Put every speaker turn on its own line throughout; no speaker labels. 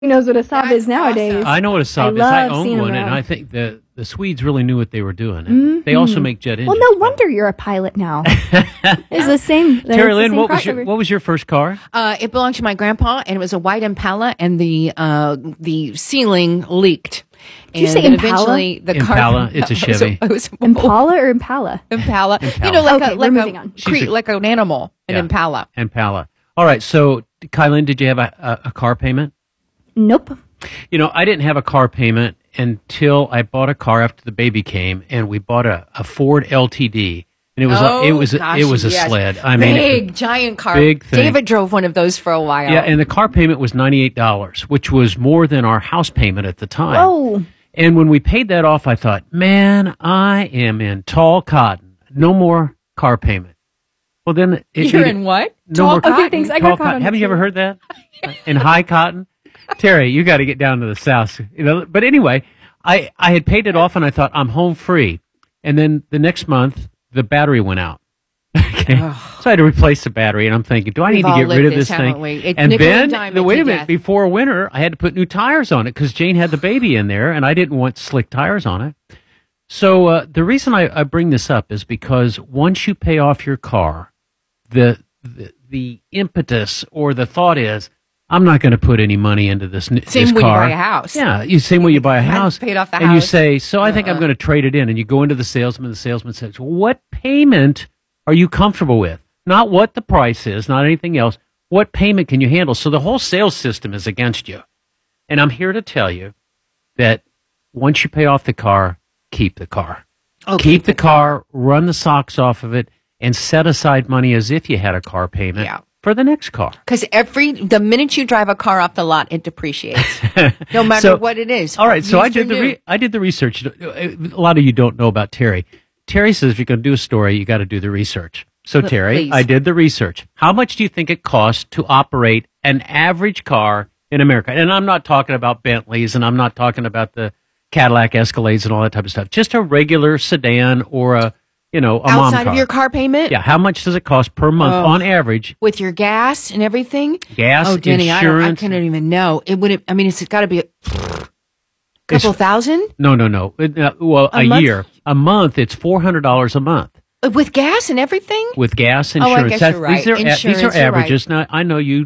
Who knows what a Saab
That's
is nowadays?
awesome.
I know what a Saab is.
love
I own
seeing
one,
them
and
around.
I think the Swedes really knew what they were doing. And They also make jet engines.
Well, no wonder you're a pilot now. It's the same.
Terry Lynn,
what
what was your first car?
It belonged to my grandpa, and it was a white Impala, and the ceiling leaked.
Did you say
then
Impala?
Eventually, the
Impala?
car.
It's a Chevy.
It was
Impala or Impala?
Impala.
Impala.
You know, like
Okay, we're moving on.
like an animal, an
Yeah.
Impala.
Impala. All right. So, Kylan, did you have a car payment?
Nope.
You know, I didn't have a car payment until I bought a car after the baby came, and we bought a Ford LTD, and it was a
yes.
sled. I mean,
big giant car.
big thing.
David drove one of those for a while.
yeah, and the car payment was $98, which was more than our house payment at the time.
Oh,
And when we paid that off, I thought, man, I am in tall cotton. No more car payment. Well, then
You're in what?
No more
okay, thanks. I
tall
got caught on
Haven't
it
you ever
too.
heard that? In high cotton? Terry, you got to get down to the south. You know, but anyway, I had paid it off and I thought I'm home free. And then the next month, the battery went out. Okay. So I had to replace the battery and I'm thinking, do I need
We've
to get
all
rid of
lived
this
this,
thing?
haven't we? It
And
nickel and
then,
dime
wait
it
a
to
minute,
death.
before winter, I had to put new tires on it because Jane had the baby in there and I didn't want slick tires on it. So the reason I bring this up is because once you pay off your car, the impetus or the thought is, I'm not going to put any money into this
Same
this
when you
car.
buy a house.
Yeah, same way you buy a house.
paid off the
and you
house.
say, so I think I'm going to trade it in. And you go into the salesman says, well, what payment are you comfortable with? Not what the price is, not anything else. What payment can you handle? So the whole sales system is against you. And I'm here to tell you that once you pay off the car, keep the car.
Oh,
keep the car, run the socks off of it, and set aside money as if you had a car payment for the next car.
Because the minute you drive a car off the lot, it depreciates, no matter
So-
what it is.
All right, so
Used or new.
I did the research. A lot of you don't know about Terry. Terry says if you're going to do a story, you got to do the research. So Terry,
Please.
I did the research. How much do you think it costs to operate an average car in America? And I'm not talking about Bentleys, and I'm not talking about the Cadillac Escalades and all that type of stuff. Just a regular sedan or a mom
outside
car.
of your car payment.
Yeah, how much does it cost per month on average?
With your gas and everything.
Gas,
Oh, Jenny, I
insurance.
couldn't even know. It would. I mean, it's got to be a couple thousand
No. Well, a
month?
year. A month, it's $400 a month.
with gas and everything.
With gas,
Oh, I
insurance.
guess
That's-
you're right.
These are
Insurance,
these are
you're right.
averages. Now I know you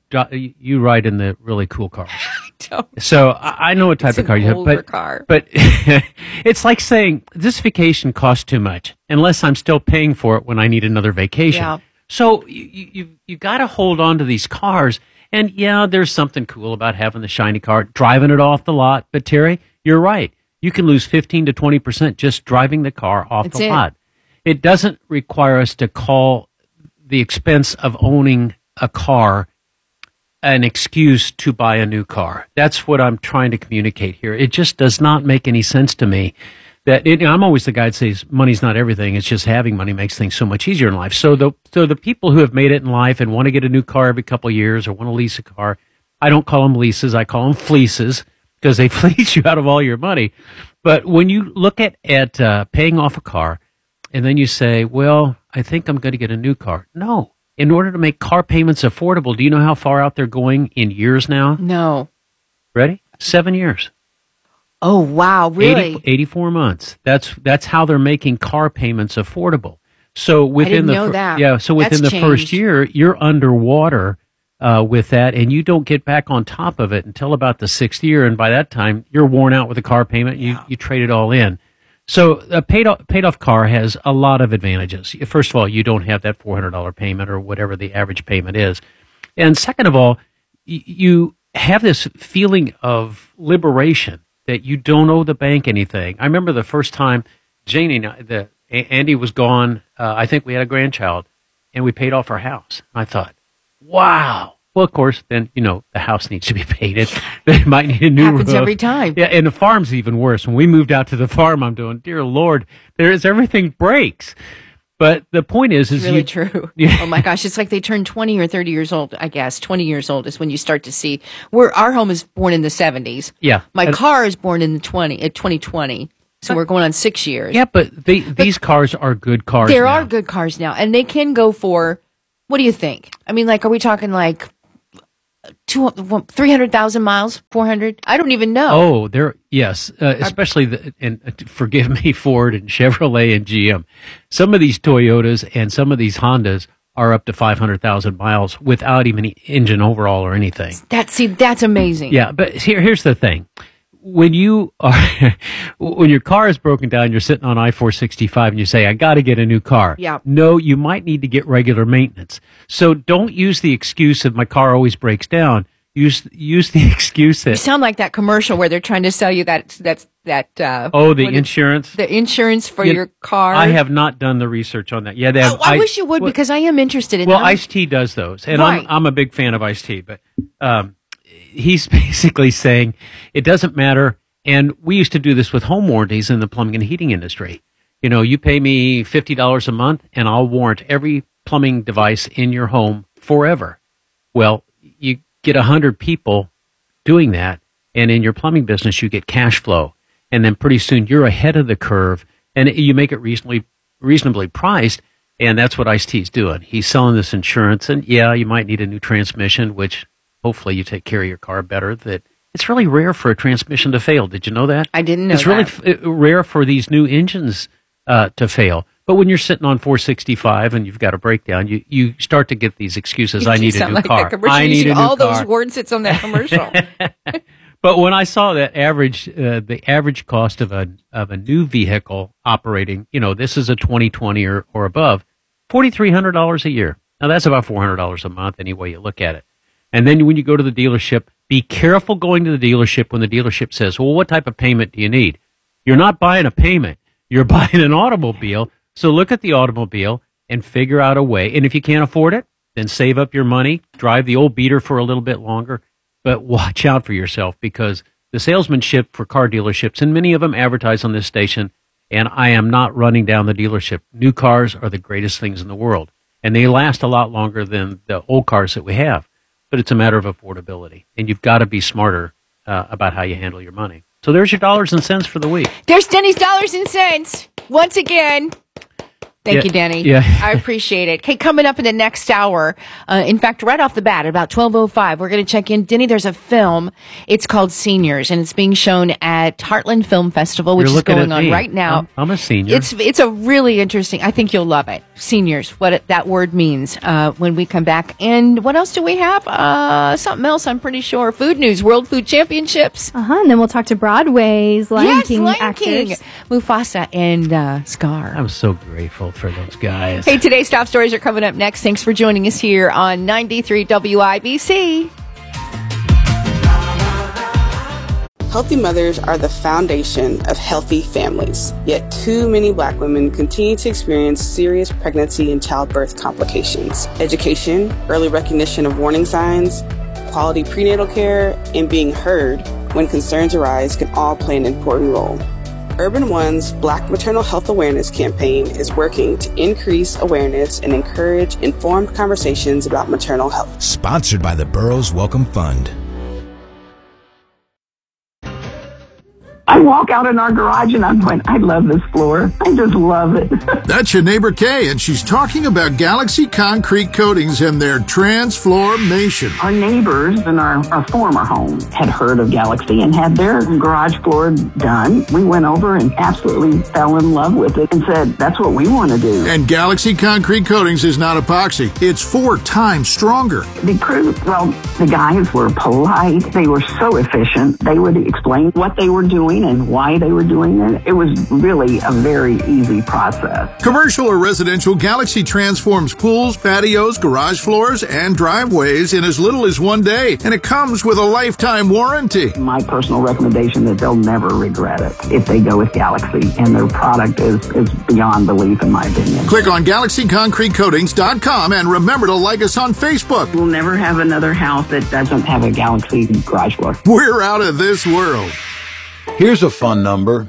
ride in the really cool cars,
Don't.
so I know what type
It's
of car
an
you have.
older
But
car.
but it's like saying this vacation costs too much unless I'm still paying for it when I need another vacation.
Yeah.
So you got to hold on to these cars. And yeah, there's something cool about having the shiny car, driving it off the lot. But Terry, you're right. You can lose 15 to 20% just driving the car off
That's
the
it.
lot. It doesn't require us to call the expense of owning a car an excuse to buy a new car. That's what I'm trying to communicate here. It just does not make any sense to me. I'm always the guy that says money's not everything. It's just having money makes things so much easier in life. So the people who have made it in life and want to get a new car every couple of years or want to lease a car, I don't call them leases. I call them fleeces because they fleece you out of all your money. But when you look at paying off a car and then you say, well, I think I'm going to get a new car. No. In order to make car payments affordable, do you know how far out they're going in years now?
No.
Ready? 7 years.
Oh wow, really?
84 months. That's how they're making car payments affordable. So within
didn't know that.
So within
That's
the first
changed.
year, you're underwater with that, and you don't get back on top of it until about the 6th year, and by that time, you're worn out with the car payment. You trade it all in. So a paid off car has a lot of advantages. First of all, you don't have that $400 payment or whatever the average payment is, and second of all, you have this feeling of liberation that you don't owe the bank anything. I remember the first time Janie and Andy was gone. I think we had a grandchild, and we paid off our house. I thought, wow. Well, of course, then, the house needs to be painted. They might need a new
Happens
roof.
every time.
Yeah, and the farm's even worse. When we moved out to the farm, I'm doing, dear Lord, everything breaks. But the point is
Really true.
Yeah.
Oh my gosh, it's like they turn 20 or 30 years old, I guess. 20 years old is when you start to see our home is born in the 70s.
Yeah.
My car is born in 2020. So we're going on 6 years.
Yeah, but these cars are good cars.
There
now.
are good cars now, and they can go for, what do you think? I mean, like, are we talking like 300,000 miles, 400. I don't even know.
Oh, yes, especially forgive me, Ford and Chevrolet and GM. Some of these Toyotas and some of these Hondas are up to 500,000 miles without even engine overhaul or anything.
That's amazing.
Yeah, but here's the thing. When your car is broken down, you're sitting on I-465 and you say, I got to get a new car.
Yeah.
No, you might need to get regular maintenance. So don't use the excuse of my car always breaks down. Use the excuse that...
You sound like that commercial where they're trying to sell you that
the insurance?
The insurance for your car.
I have not done the research on that. Yeah, they have,
I wish you would, because I am interested in that.
Well, Ice-T does those, and
right.
I'm a big fan of Ice-T, but he's basically saying it doesn't matter, and we used to do this with home warranties in the plumbing and heating industry. You know, you pay me $50 a month, and I'll warrant every plumbing device in your home forever. Well, you get 100 people doing that, and in your plumbing business, you get cash flow. And then pretty soon you're ahead of the curve, and you make it reasonably priced, and that's what Ice-T's doing. He's selling this insurance, and yeah, you might need a new transmission, which hopefully you take care of your car better. That it's really rare for a transmission to fail. Did you know that?
I didn't know
that. It's really rare for these new engines to fail. But when you're sitting on 465 and you've got a breakdown, you start to get these excuses. I need a new car.
I need a new
car.
All those words that's on that commercial.
But when I saw that the average cost of a new vehicle operating, this is a 2020 or above, $4,300 a year. Now that's about $400 a month any way you look at it. And then when you go to the dealership, be careful going to the dealership when the dealership says, well, what type of payment do you need? You're not buying a payment. You're buying an automobile. So look at the automobile and figure out a way. And if you can't afford it, then save up your money, drive the old beater for a little bit longer. But watch out for yourself, because the salesmanship for car dealerships, and many of them advertise on this station, and I am not running down the dealership. New cars are the greatest things in the world, and they last a lot longer than the old cars that we have. But it's a matter of affordability, and you've got to be smarter about how you handle your money. So there's your dollars and cents for the week.
There's Denny's Dollars and Cents once again. Thank you, Danny.
Yeah.
I appreciate it. Hey, coming up in the next hour, in fact, right off the bat, at about 12:05, we're going to check in. Denny, there's a film. It's called Seniors, and it's being shown at Heartland Film Festival, which is going on right now.
I'm a senior.
It's a really interesting. I think you'll love it. Seniors, what that word means. When we come back, and what else do we have? Something else. I'm pretty sure. Food news, World Food Championships.
And then we'll talk to Broadway's Lion King actors.
Mufasa and Scar.
I'm so grateful for those guys.
Hey, today's top stories are coming up next. Thanks for joining us here on 93 WIBC.
Healthy mothers are the foundation of healthy families, yet too many Black women continue to experience serious pregnancy and childbirth complications. Education, early recognition of warning signs, quality prenatal care, and being heard when concerns arise can all play an important role. Urban One's Black Maternal Health Awareness campaign is working to increase awareness and encourage informed conversations about maternal health.
Sponsored by the Burroughs Welcome Fund.
I walk out in our garage and I'm going, I love this floor. I just love it.
That's your neighbor Kay, and she's talking about Galaxy Concrete Coatings and their transformation.
Our neighbors in our former home had heard of Galaxy and had their garage floor done. We went over and absolutely fell in love with it and said, that's what we want to do.
And Galaxy Concrete Coatings is not epoxy. It's 4 times stronger.
The crew, well, the guys were polite. They were so efficient. They would explain what they were doing and why they were doing it. It was really a very easy process.
Commercial or residential, Galaxy transforms pools, patios, garage floors, and driveways in as little as 1 day, and it comes with a lifetime warranty.
My personal recommendation is they'll never regret it if they go with Galaxy, and their product is beyond belief, in my opinion.
Click on GalaxyConcreteCoatings.com and remember to like us on Facebook.
We'll never have another house that doesn't have a Galaxy garage floor.
We're out of this world.
Here's a fun number,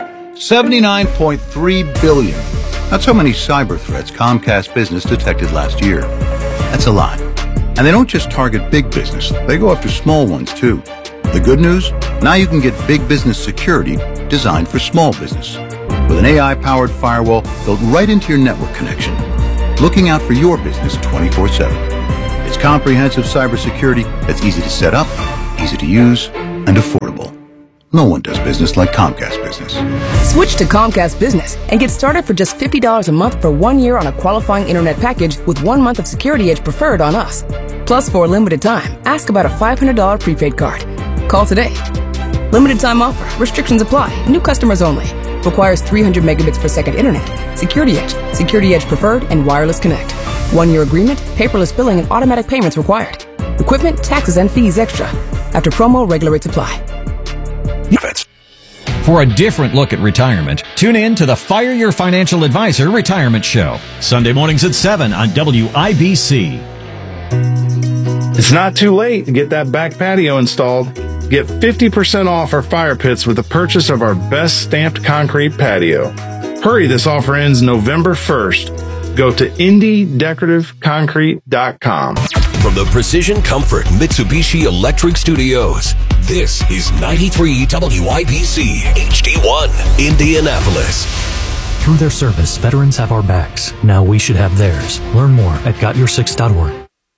79.3 billion. That's how many cyber threats Comcast Business detected last year. That's a lot. And they don't just target big business, they go after small ones too. The good news? Now you can get big business security designed for small business. With an AI-powered firewall built right into your network connection. Looking out for your business 24/7. It's comprehensive cybersecurity that's easy to set up, easy to use, and affordable. No one does business like Comcast Business.
Switch to Comcast Business and get started for just $50 a month for 1 year on a qualifying internet package with 1 month of Security Edge Preferred on us. Plus, for a limited time, ask about a $500 prepaid card. Call today. Limited time offer. Restrictions apply. New customers only. Requires 300 megabits per second internet. Security Edge Preferred, and Wireless Connect. 1 year agreement, paperless billing, and automatic payments required. Equipment, taxes, and fees extra. After promo, regular rates apply.
For a different look at retirement, tune in to the Fire Your Financial Advisor Retirement Show. Sunday mornings at 7 on WIBC.
It's not too late to get that back patio installed. Get 50% off our fire pits with the purchase of our best stamped concrete patio. Hurry, this offer ends November 1st. Go to IndieDecorativeConcrete.com.
From the Precision Comfort Mitsubishi Electric Studios, this is 93 WIBC HD1, Indianapolis.
Through their service, veterans have our backs. Now we should have theirs. Learn more at GotYour6.org.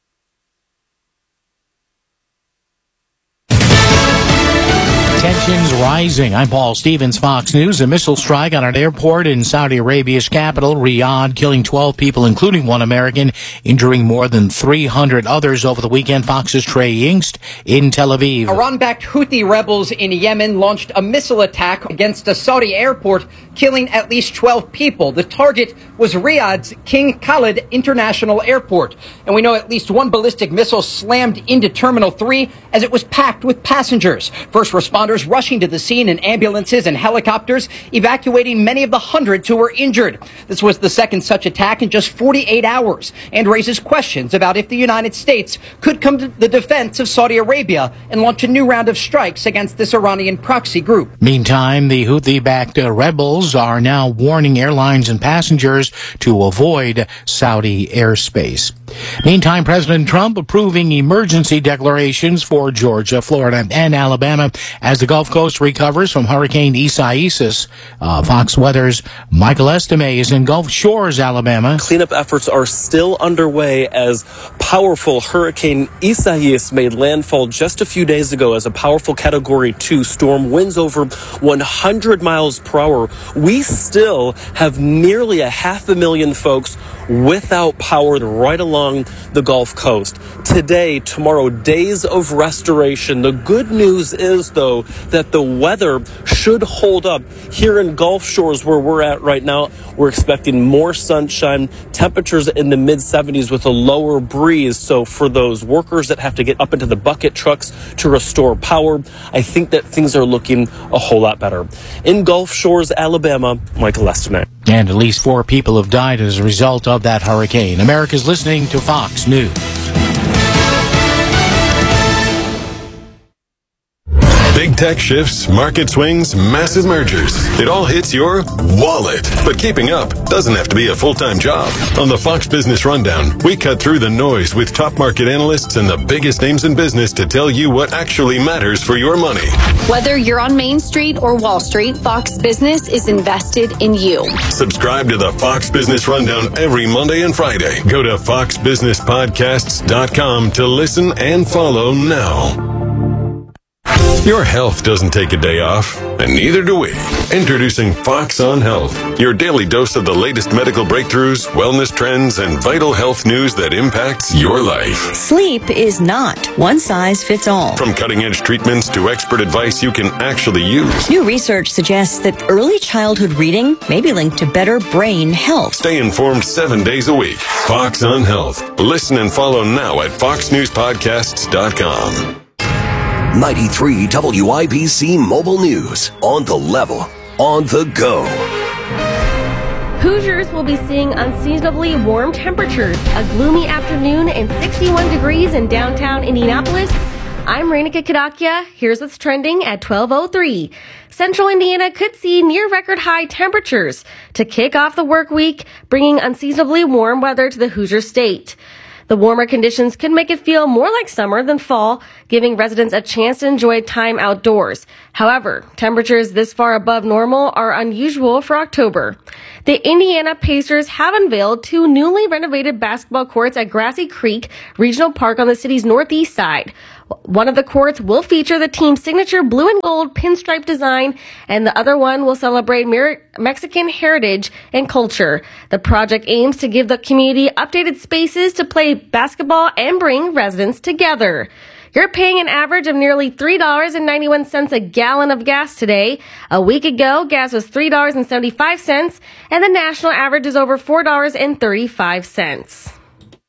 Tensions rising. I'm Paul Stevens, Fox News. A missile strike on an airport in Saudi Arabia's capital, Riyadh, killing 12 people, including 1 American, injuring more than 300 others over the weekend. Fox's Trey Yingst in Tel Aviv.
Iran-backed Houthi rebels in Yemen launched a missile attack against a Saudi airport, killing at least 12 people. The target was Riyadh's King Khalid International Airport. And we know at least 1 ballistic missile slammed into Terminal 3 as it was packed with passengers. First responders rushing to the scene in ambulances and helicopters, evacuating many of the hundreds who were injured. This was the second such attack in just 48 hours and raises questions about if the United States could come to the defense of Saudi Arabia and launch a new round of strikes against this Iranian proxy group.
Meantime, the Houthi-backed rebels are now warning airlines and passengers to avoid Saudi airspace. Meantime, President Trump approving emergency declarations for Georgia, Florida, and Alabama as the Gulf Coast recovers from Hurricane Isaias. Fox Weather's Michael Estime is in Gulf Shores, Alabama.
Cleanup efforts are still underway as powerful Hurricane Isaias made landfall just a few days ago as a powerful Category 2 storm, winds over 100 miles per hour. We still have nearly 500,000 folks without power right along the Gulf Coast. Today, tomorrow, days of restoration. The good news is, though, that the weather should hold up here in Gulf Shores where we're at right now. We're expecting more sunshine, temperatures in the mid-70s with a lower breeze. So for those workers that have to get up into the bucket trucks to restore power, I think that things are looking a whole lot better. In Gulf Shores, Alabama, Michael Estime.
And at least 4 people have died as a result of that hurricane. America's listening to Fox News.
Big tech shifts, market swings, massive mergers. It all hits your wallet. But keeping up doesn't have to be a full-time job. On the Fox Business Rundown, we cut through the noise with top market analysts and the biggest names in business to tell you what actually matters for your money.
Whether you're on Main Street or Wall Street, Fox Business is invested in you.
Subscribe to the Fox Business Rundown every Monday and Friday. Go to foxbusinesspodcasts.com to listen and follow now. Your health doesn't take a day off, and neither do we. Introducing Fox on Health, your daily dose of the latest medical breakthroughs, wellness trends, and vital health news that impacts your life.
Sleep is not one size fits all.
From cutting-edge treatments to expert advice you can actually use.
New research suggests that early childhood reading may be linked to better brain health.
Stay informed 7 days a week. Fox on Health. Listen and follow now at foxnewspodcasts.com.
93 WIBC Mobile News. On the level, on the go.
Hoosiers will be seeing unseasonably warm temperatures, a gloomy afternoon, and 61 degrees in downtown Indianapolis. I'm Rainika Kadakia. Here's what's trending at 12:03. Central Indiana could see near record high temperatures to kick off the work week, bringing unseasonably warm weather to the Hoosier state. The warmer conditions could make it feel more like summer than fall, giving residents a chance to enjoy time outdoors. However, temperatures this far above normal are unusual for October. The Indiana Pacers have unveiled 2 newly renovated basketball courts at Grassy Creek Regional Park on the city's northeast side. One of the courts will feature the team's signature blue and gold pinstripe design, and the other one will celebrate Mexican heritage and culture. The project aims to give the community updated spaces to play basketball and bring residents together. You're paying an average of nearly $3.91 a gallon of gas today. A week ago, gas was $3.75, and the national average is over $4.35.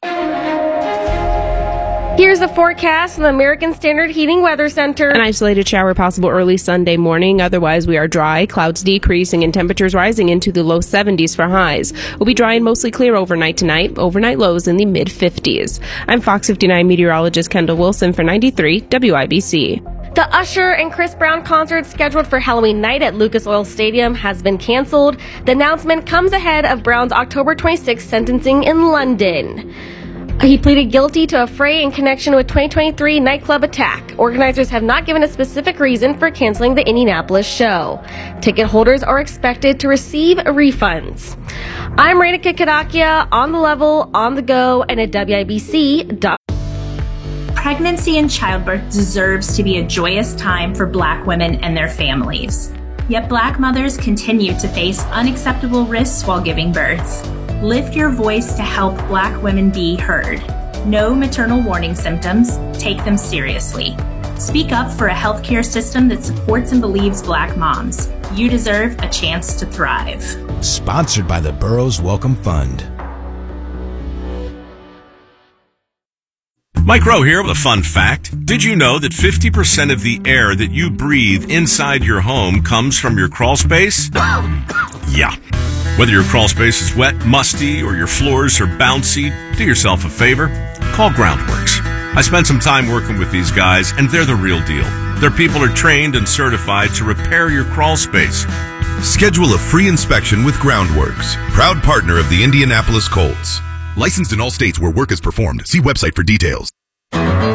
Here's the forecast from the American Standard Heating Weather Center.
An isolated shower possible early Sunday morning. Otherwise, we are dry. Clouds decreasing and temperatures rising into the low 70s for highs. We'll be dry and mostly clear overnight tonight. Overnight lows in the mid-50s. I'm Fox 59 meteorologist Kendall Wilson for 93 WIBC.
The Usher and Chris Brown concert scheduled for Halloween night at Lucas Oil Stadium has been canceled. The announcement comes ahead of Brown's October 26th sentencing in London. He pleaded guilty to a fray in connection with 2023 nightclub attack. Organizers have not given a specific reason for canceling the Indianapolis show. Ticket holders are expected to receive refunds. I'm Renika Kadakia, on the level, on the go, and at WIBC.
Pregnancy and childbirth deserves to be a joyous time for Black women and their families. Yet Black mothers continue to face unacceptable risks while giving birth. Lift your voice to help Black women be heard. Know maternal warning symptoms. Take them seriously. Speak up for a healthcare system that supports and believes Black moms. You deserve a chance to thrive.
Sponsored by the Burroughs Welcome Fund.
Mike Rowe here with a fun fact. Did you know that 50% of the air that you breathe inside your home comes from your crawl space? Yeah. Whether your crawl space is wet, musty, or your floors are bouncy, do yourself a favor. Call Groundworks. I spent some time working with these guys, and they're the real deal. Their people are trained and certified to repair your crawl space.
Schedule a free inspection with Groundworks, proud partner of the Indianapolis Colts. Licensed in all states where work is performed. See website for details.